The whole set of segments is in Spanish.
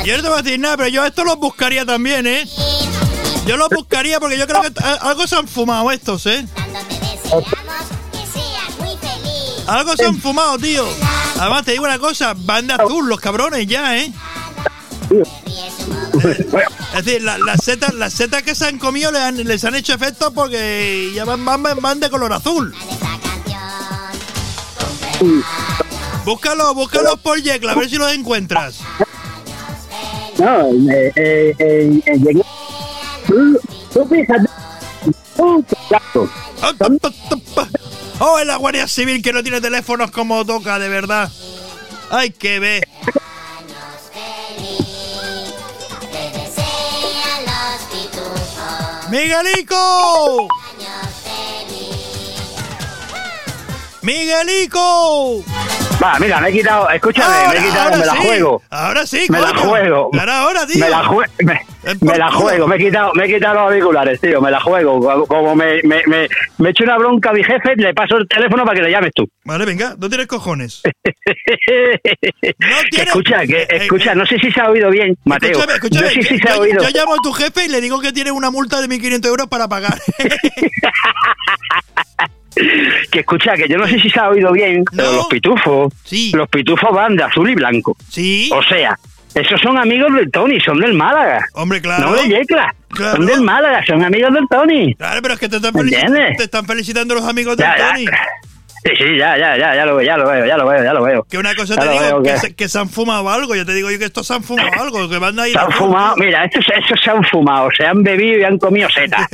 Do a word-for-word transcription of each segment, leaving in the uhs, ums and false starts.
Yo no te voy a decir nada, pero yo esto los buscaría también, ¿eh? Yo los buscaría porque yo creo que algo se han fumado estos, ¿eh? Algo se han fumado, tío. Además, te digo una cosa, van de azul los cabrones ya, ¿eh? Eh, es decir, la, las setas las setas que se han comido les han, les han hecho efecto porque ya van, van, van de color azul. Búscalo, búscalos por Yecla, a ver si los encuentras. No, eh, eh, eh, eh, tú, tú fíjate. Oh, es la Guardia Civil que no tiene teléfonos como toca, de verdad. Hay que ver. ¡Miguelico! ¡Miguelico! Va, mira, me he quitado, escúchame, ahora, me he quitado, me la sí, juego. Ahora sí, me coño. la juego. Claro, ahora, tío. Me la, jue me, me la juego, me he quitado, me he quitado los auriculares, tío, me la juego. Como me, me, me, me echo una bronca a mi jefe, le paso el teléfono para que le llames tú. Vale, venga, no tienes cojones. No tienes... Escucha, que, escucha, no sé si se ha oído bien, Mateo. Escúchame, escúchame, no sé si yo, se ha oído. Yo llamo a tu jefe y le digo que tiene una multa de mil quinientos euros para pagar. Que escucha, que yo no sé si se ha oído bien, no. Pero los pitufos, sí. los pitufos van de azul y blanco. Sí. O sea, esos son amigos del Tony, son del Málaga. Hombre, claro. No de Yecla. Claro. Son del Málaga, son amigos del Tony. Claro, pero es que te están, felicitando, te están felicitando los amigos del ya, Tony. Ya. Sí, sí, ya, ya, ya, ya lo veo, ya lo veo, ya lo veo, ya lo veo. Que una cosa ya te digo, veo, que, que... Se, que se han fumado algo. Yo te digo yo que estos se han fumado algo, que van a ir. Se han fumado, tío. Mira, estos, estos se han fumado, se han bebido y han comido seta.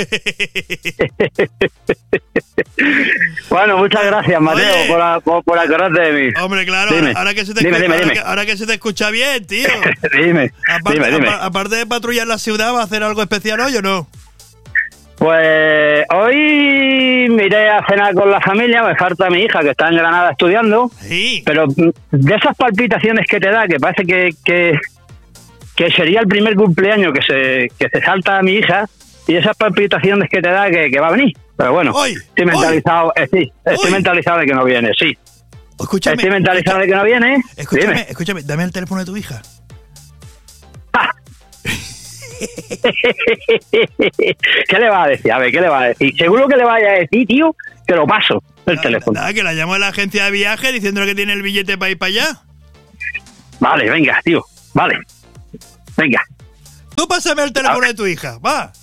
Bueno, muchas gracias, Mateo, Oye, por, por, por acordarte de mí. Hombre, claro, dime. ahora que se te dime, escucha, dime, ahora, dime. Que, ahora que se te escucha bien, tío. dime, aparte, dime, dime. Aparte de patrullar la ciudad, ¿va a hacer algo especial hoy o no? Pues hoy me iré a cenar con la familia, me falta mi hija que está en Granada estudiando, sí. Pero de esas palpitaciones que te da, que parece que, que, que sería el primer cumpleaños que se, que se salta a mi hija, y esas palpitaciones que te da que, que va a venir. Pero bueno, hoy, estoy mentalizado, eh, sí, estoy hoy. mentalizado de que no viene, sí. Escúchame, estoy mentalizado de que no viene. Escúchame, Dime. escúchame, dame el teléfono de tu hija. ¡Ah! ¿Qué le va a decir? A ver, ¿qué le va a decir? Seguro que le vaya a decir, tío, que lo paso, el nada, teléfono. Nada, que la llamo a la agencia de viaje diciéndole que tiene el billete para ir para allá. Vale, venga, tío, vale. Venga. Tú pásame el teléfono de tu hija, va.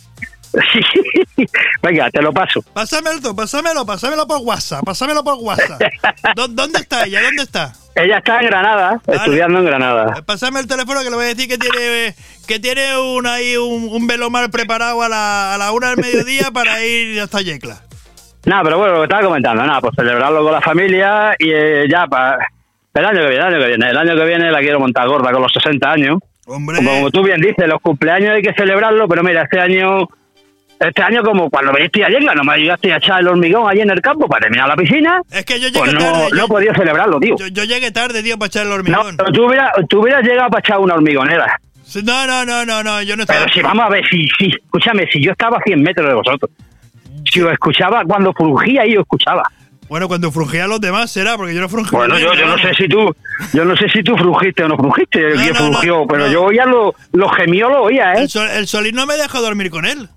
Venga, te lo paso. Pásamelo, pásamelo, pásamelo por WhatsApp, pásamelo por WhatsApp. ¿Dónde está ella? ¿Dónde está? Ella está en Granada, vale. Estudiando en Granada. Pásame el teléfono que le voy a decir que tiene que tiene un ahí un, un velomar preparado a la, a la una del mediodía para ir hasta Yecla. Nada, pero bueno, lo que estaba comentando, nada, pues celebrarlo con la familia y eh, ya para el año que viene, el año que viene, el año que viene la quiero montar gorda con los sesenta años. Hombre. Como, como tú bien dices, los cumpleaños hay que celebrarlo, pero mira, este año Este año, como cuando viniste a Yecla, no me ayudaste a echar el hormigón allí en el campo para terminar la piscina. Es que yo llegué pues no, tarde. no yo, podía celebrarlo, tío. Yo, yo llegué tarde, tío, para echar el hormigón. No, pero tú hubieras, tú hubieras llegado para echar una hormigonera. No, no, no, no, no, yo no estaba. Pero si vamos a ver, si, si, escúchame, si yo estaba a cien metros de vosotros. Si os escuchaba, cuando frungía ahí, os escuchaba. Bueno, cuando frungía a los demás será, porque yo no frungí. Bueno, yo, yo no sé si tú, yo no sé si tú frungiste o no frungiste, no, que no, frungió, no, pero no. yo oía lo, los gemidos, lo oía, ¿eh? El, sol, el Solín no me dejó dormir con él.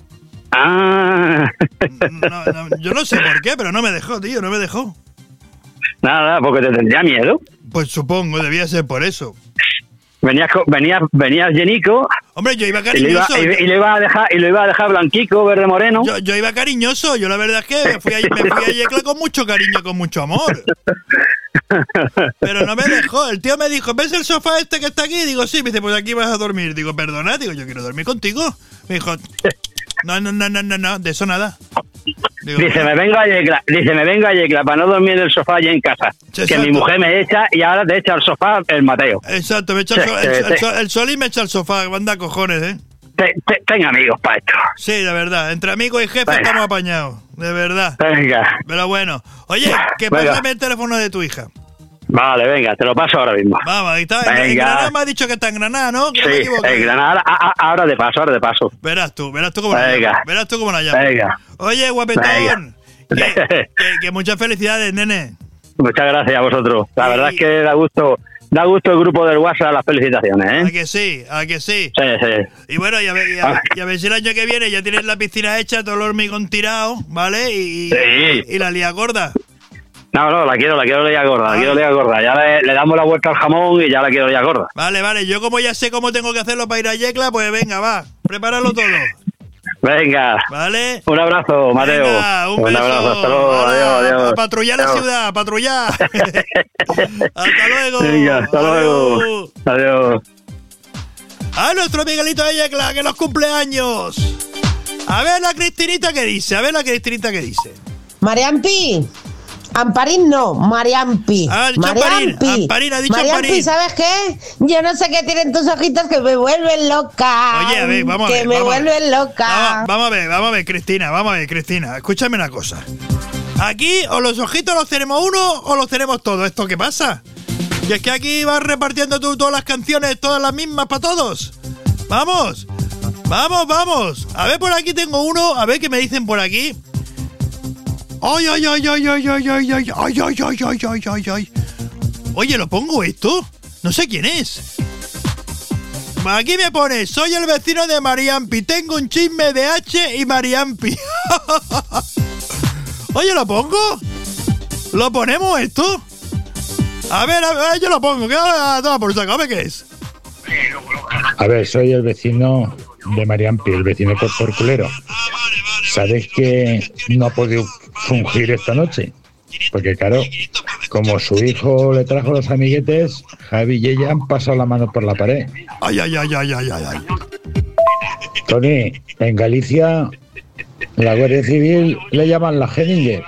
Ah. No, no, yo no sé por qué, pero no me dejó, tío, no me dejó. Nada, porque te tendría miedo. Pues supongo, debía ser por eso. Venías, venías, venías llenico. Hombre, yo iba Y lo iba, cariñoso. y, y lo iba a dejar, y lo iba a dejar blanquico, verde moreno. Yo, yo iba cariñoso, yo la verdad es que me fui, a, me fui a Yecla con mucho cariño, con mucho amor. Pero no me dejó, el tío me dijo, ¿ves el sofá este que está aquí? Digo, sí, me dice, pues aquí vas a dormir. Digo, perdona, digo, yo quiero dormir contigo. Me dijo, no, no, no, no, no, no, de eso nada. Digo, dice, me vengo a Yecla, dice, me vengo a Yecla para no dormir en el sofá allí en casa. Sí, que exacto. mi mujer me echa y ahora te echa al sofá el Mateo. Exacto, me echa el, so, el, el, el, el sol y me echa el sofá, manda cojones, ¿eh? Te, te, ten amigos para esto. Sí, de verdad, entre amigos y jefes Venga. estamos apañados, de verdad. Venga. Pero bueno, oye, que Venga. pásame el teléfono de tu hija. Vale, venga, te lo paso ahora mismo. Vamos, ahí está. Venga. En Granada me ha dicho que está en Granada, ¿no? Que no me Sí, equivoco. en Granada, a, a, ahora de paso, ahora de paso. Verás tú, verás tú cómo la Venga. llamas. Verás tú cómo la llamas. Venga. Oye, guapetón, que, que, que muchas felicidades, nene. Muchas gracias a vosotros. La Sí. verdad es que da gusto Da gusto el grupo del WhatsApp, las felicitaciones, ¿eh? ¿A que sí? ¿A que sí? Sí, sí. Y bueno, ya ve, ya, ya ves si el año que viene ya tienes la piscina hecha, todo el hormigón tirado, ¿vale? Y, Sí. y la lía gorda. No, no, la quiero, la quiero leer gorda, la quiero leer gorda. Ya le, le damos la vuelta al jamón y ya la quiero leer gorda. Vale, vale, yo como ya sé cómo tengo que hacerlo para ir a Yecla, pues venga, va, prepáralo todo. Venga. ¿Vale? Un abrazo, Mateo. Venga, un, un beso. abrazo, hasta luego, Ahora, adiós, adiós. A patrullar adiós. la ciudad, a patrullar. Hasta luego. Venga, hasta Adiós. luego. Adiós. A nuestro Miguelito de Yecla, que los cumpleaños. A ver la Cristinita que dice, a ver la Cristinita que dice. Mariampi. Amparín no, Mariampi. Ah, ha dicho Amparín, Amparín, ha dicho Mariampi, Amparín. ¿sabes qué? Yo no sé qué tienen tus ojitos que me vuelven loca. Oye, a ver, vamos a que ver. me vamos a ver. vuelven loca. Vamos, vamos a ver, vamos a ver, Cristina, vamos a ver, Cristina. Escúchame una cosa. Aquí, o los ojitos los tenemos uno o los tenemos todos. ¿Esto qué pasa? Y es que aquí vas repartiendo tú todas las canciones, todas las mismas para todos. Vamos, vamos, vamos. A ver, por aquí tengo uno, a ver qué me dicen por aquí. Ay, ay, ay, ay, ay, ay, ay, ay, ay, ay, ay, ay, ay, ay, ay. Oye, ¿lo pongo esto? No sé quién es. Aquí me pone, soy el vecino de Mariampi, tengo un chisme de H y Mariampi. Oye, ¿lo pongo? ¿Lo ponemos esto? A ver, a ver, yo lo pongo, que toma por saco, a ver qué es. A ver, soy el vecino de Mariampi, el vecino por, por culero. ¿Sabes que no ha podido fungir esta noche? Porque claro, como su hijo le trajo los amiguetes, Javi y ella han pasado la mano por la pared. Ay, ay, ay, ay, ay, ay, ay. Tony, en Galicia, la Guardia Civil le llaman la jeringue.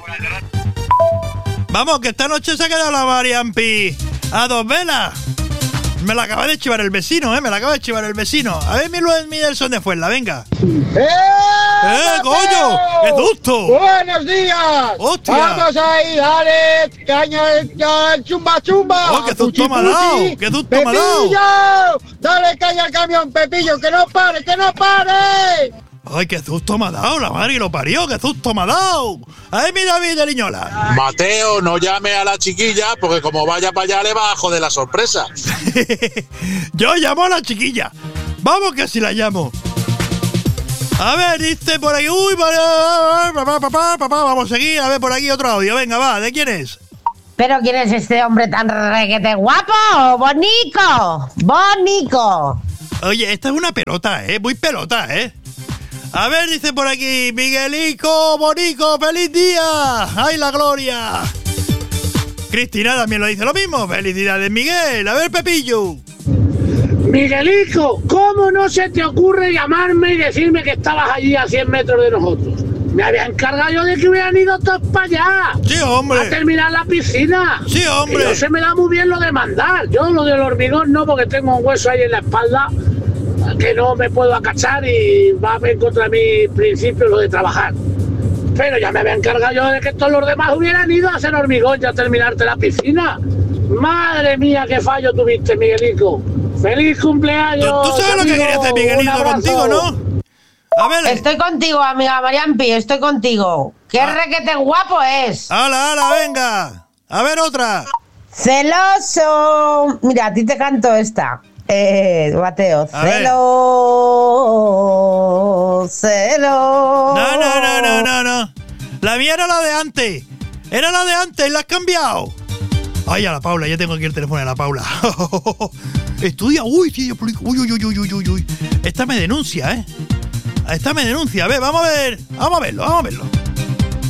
Vamos, que esta noche se ha quedado la Mariampi a dos velas. Me la acaba de chivar el vecino, ¿eh? Me la acaba de chivar el vecino. A ver, mi Luis Miguelson de Fuenla, venga. ¡Eh! ¡Eh, coño! ¡Qué susto! ¡Buenos días! ¡Hostia! ¡Vamos ahí, dale! ¡Caña, caña, chumba, chumba! ¡Oh, qué susto me ha dado! ¡Qué susto me ha dado! ¡Pepillo! ¡Dale caña al camión, Pepillo! ¡Que no pare, que no pare! ¡Ay, qué susto me ha dado! La madre que lo parió, qué susto me ha dado. ¡A ver, mi David de Liñola! Mateo, no llame a la chiquilla porque como vaya para allá le va a joder la sorpresa. Yo llamo a la chiquilla. Vamos que si la llamo. A ver, dice por ahí. Uy, papá, papá, papá, papá. Vamos a seguir. A ver, por aquí otro audio. Venga, va. ¿De quién es? ¿Pero quién es este hombre tan requete guapo? ¡Bonico! ¡Bonico! Oye, esta es una pelota, ¿eh? Muy pelota, ¿eh? A ver, dice por aquí. Miguelico, Bonico, feliz día. ¡Ay, la gloria! Cristina también lo dice lo mismo. Felicidades, Miguel. A ver, Pepillo. Miguelico, ¿cómo no se te ocurre llamarme y decirme que estabas allí a cien metros de nosotros? Me había encargado yo de que hubieran ido todos para allá. Sí, hombre. A terminar la piscina. Sí, hombre. Y no se me da muy bien lo de mandar. Yo lo del hormigón no, porque tengo un hueso ahí en la espalda que no me puedo acachar y va en contra de mis principios lo de trabajar. Pero ya me había encargado yo de que todos los demás hubieran ido a hacer hormigón y a terminarte la piscina. Madre mía, qué fallo tuviste, Miguelico. ¡Feliz cumpleaños! ¿Tú sabes lo que quería hacer Miguelito contigo, no? A ver. Estoy contigo, amiga Mariampi, estoy contigo. ¡Qué Ah. requete guapo es! ¡Hala, hala, venga! A ver otra. ¡Celoso! Mira, a ti te canto esta. Eh, Mateo. A ver. Celo. Celo. No, no, no, no, no, no. La mía era la de antes. Era la de antes y la has cambiado. Ay, a la Paula, ya tengo aquí el teléfono de la Paula. Estudia. Uy, sí, uy, uy, uy, uy, uy, uy. Esta me denuncia, ¿eh? Esta me denuncia. A ver, vamos a ver. Vamos a verlo, vamos a verlo.